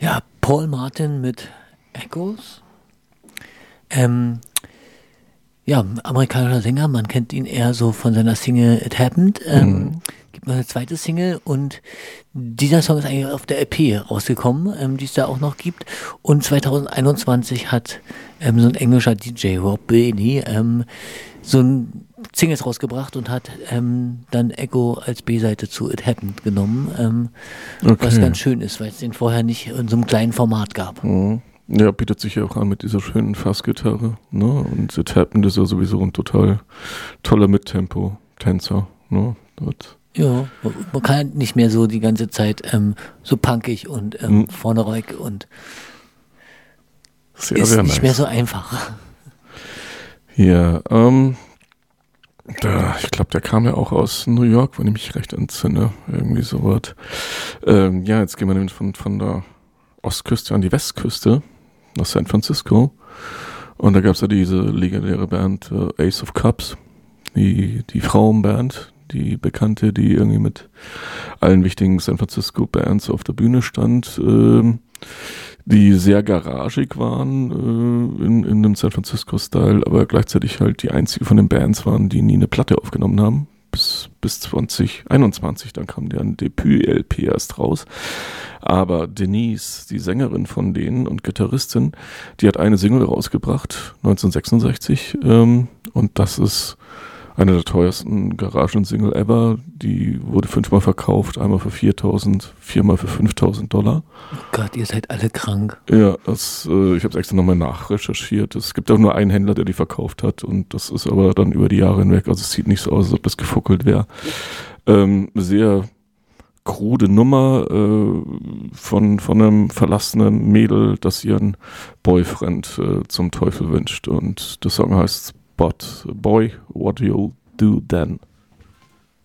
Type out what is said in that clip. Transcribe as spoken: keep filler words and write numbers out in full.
Ja, Paul Martin mit Echoes. Ähm, ja, amerikanischer Sänger, man kennt ihn eher so von seiner Single It Happened. Ähm, Mhm. Gibt noch eine zweite Single und dieser Song ist eigentlich auf der E P rausgekommen, ähm, die es da auch noch gibt. Und zwanzig einundzwanzig hat ähm, so ein englischer D J, Rob Bailey, ähm, so ein Singles rausgebracht und hat ähm, dann Echo als B-Seite zu It Happened genommen, ähm, was Okay. ganz schön ist, weil es den vorher nicht in so einem kleinen Format gab. Mhm. Ja, bietet sich ja auch an mit dieser schönen Fassgitarre, ne? Und It Happened ist ja sowieso ein total toller Mittempo-Tänzer, ne? Das, Ja, man kann nicht mehr so die ganze Zeit ähm, so punkig und ähm, Mhm. vorne ruhig und sehr, ist sehr nicht nice. mehr so einfach. Ja, ähm, da, ich glaube, der kam ja auch aus New York, wenn ich mich recht entsinne, irgendwie sowas. Ähm, ja, jetzt gehen wir nämlich von, von der Ostküste an die Westküste, nach San Francisco. Und da gab es ja diese legendäre Band äh, Ace of Cups, die, die Frauenband, die bekannte, die irgendwie mit allen wichtigen San Francisco Bands auf der Bühne stand, ähm, die sehr garagig waren äh, in, in dem San Francisco-Style, aber gleichzeitig halt die einzige von den Bands waren, die nie eine Platte aufgenommen haben. Bis, bis zwanzig einundzwanzig, dann kam deren Debüt-L P erst raus. Aber Denise, die Sängerin von denen und Gitarristin, die hat eine Single rausgebracht, neunzehnhundertsechsundsechzig, ähm, und das ist eine der teuersten Garagen-Single ever. Die wurde fünfmal verkauft, einmal für viertausend, viermal für fünftausend Dollar. Oh Gott, ihr seid alle krank. Ja, das, äh, ich habe es extra nochmal nachrecherchiert. Es gibt auch nur einen Händler, der die verkauft hat, und das ist aber dann über die Jahre hinweg, also es sieht nicht so aus, als ob das gefuckelt wäre. Ähm, sehr krude Nummer äh, von, von einem verlassenen Mädel, das ihren Boyfriend äh, zum Teufel wünscht, und der Song heißt But Boy, What You'll Do Then.